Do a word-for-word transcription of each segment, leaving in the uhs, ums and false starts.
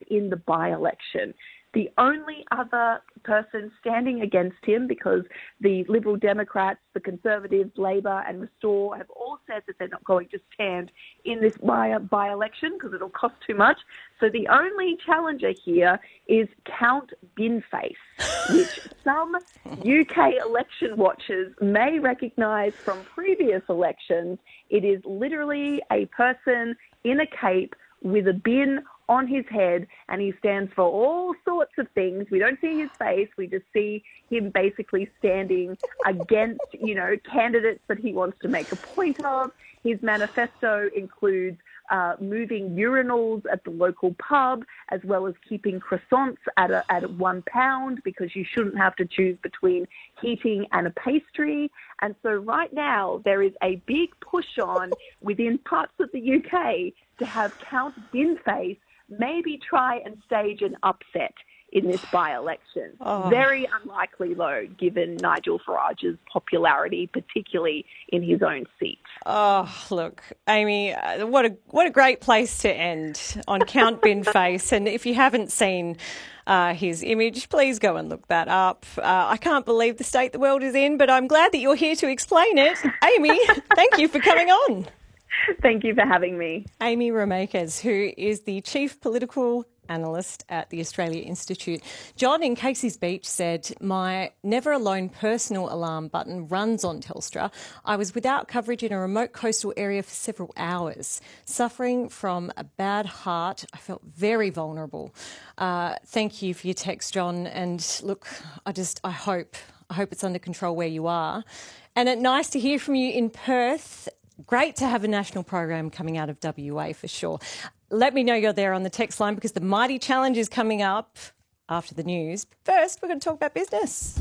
in the by-election. The only other person standing against him, because the Liberal Democrats, the Conservatives, Labor and Restore have all said that they're not going to stand in this by- by-election because it'll cost too much. So the only challenger here is Count Binface, which some U K election watchers may recognise from previous elections. It is literally a person in a cape with a bin on his head, and he stands for all sorts of things. We don't see his face. We just see him basically standing against, you know, candidates that he wants to make a point of. His manifesto includes uh, moving urinals at the local pub, as well as keeping croissants at a, at one pound, because you shouldn't have to choose between heating and a pastry. And so right now there is a big push on within parts of the U K to have Count Binface maybe try and stage an upset in this by-election. Oh. Very unlikely, though, given Nigel Farage's popularity, particularly in his own seat. Oh, look, Amy, uh, what a what a great place to end on Count Binface. And if you haven't seen uh, his image, please go and look that up. Uh, I can't believe the state the world is in, but I'm glad that you're here to explain it. Amy, thank you for coming on. Thank you for having me. Amy Romakes, who is the Chief Political Analyst at the Australia Institute. John in Casey's Beach said, my never alone personal alarm button runs on Telstra. I was without coverage in a remote coastal area for several hours. Suffering from a bad heart, I felt very vulnerable. Uh, thank you for your text, John. And look, I just, I hope, I hope it's under control where you are. And it's nice to hear from you in Perth. Great to have a national program coming out of W A for sure. Let me know you're there on the text line, because the Mighty Challenge is coming up after the news. But first, we're going to talk about business.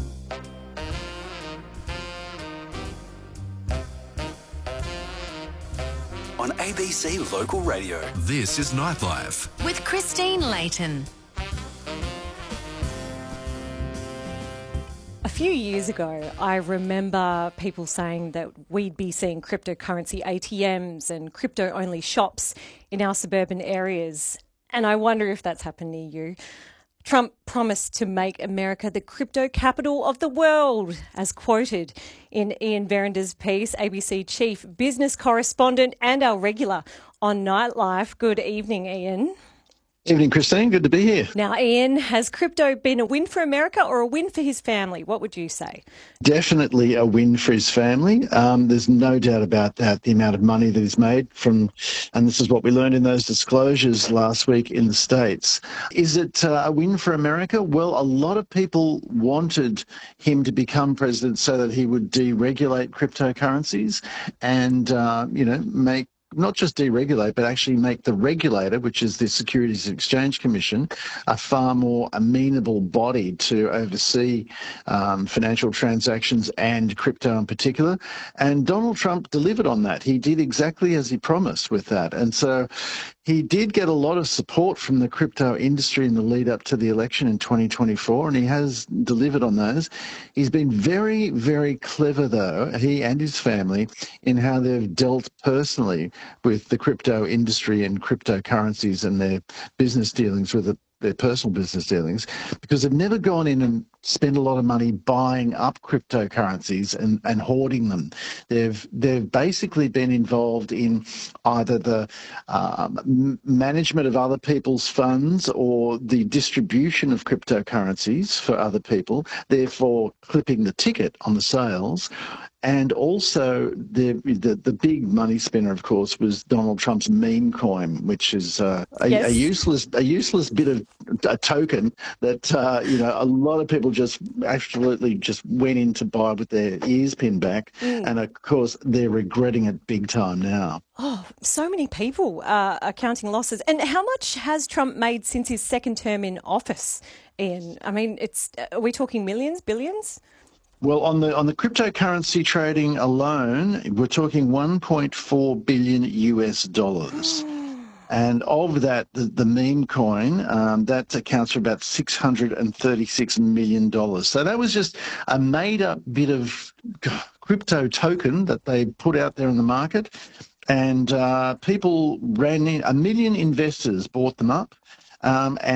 On A B C Local Radio, this is Nightlife with Christine Layton. A few years ago, I remember people saying that we'd be seeing cryptocurrency A T Ms and crypto-only shops in our suburban areas. And I wonder if that's happened near you. Trump promised to make America the crypto capital of the world, as quoted in Ian Verender's piece, A B C chief business correspondent and our regular on Nightlife. Good evening, Ian. Evening, Christine. Good to be here. Now, Ian, has crypto been a win for America or a win for his family? What would you say? Definitely a win for his family. Um, there's no doubt about that, the amount of money that he's made from, and this is what we learned in those disclosures last week in the States. Is it uh, a win for America? Well, a lot of people wanted him to become president so that he would deregulate cryptocurrencies and, uh, you know, make not just deregulate, but actually make the regulator, which is the Securities and Exchange Commission, a far more amenable body to oversee um, financial transactions and crypto in particular. And Donald Trump delivered on that. He did exactly as he promised with that. And so he did get a lot of support from the crypto industry in the lead up to the election in twenty twenty-four, and he has delivered on those. He's been very, very clever, though, he and his family, in how they've dealt personally with the crypto industry and cryptocurrencies and their business dealings with it, their personal business dealings, because they've never gone in and spent a lot of money buying up cryptocurrencies and, and hoarding them. They've they've basically been involved in either the um, management of other people's funds or the distribution of cryptocurrencies for other people, therefore clipping the ticket on the sales. And also, the, the the big money spinner, of course, was Donald Trump's meme coin, which is uh, a, yes. a useless a useless bit of a token that uh, you know a lot of people just absolutely just went in to buy with their ears pinned back, mm. and of course they're regretting it big time now. Oh, so many people uh, are counting losses. And how much has Trump made since his second term in office, Ian? I mean, it's are we talking millions, billions? Well, on the on the cryptocurrency trading alone, we're talking one point four billion U S dollars. And of that, the, the meme coin, um, that accounts for about six hundred thirty-six million dollars. So that was just a made-up bit of crypto token that they put out there in the market. And uh, people ran in, a million investors bought them up. Um, and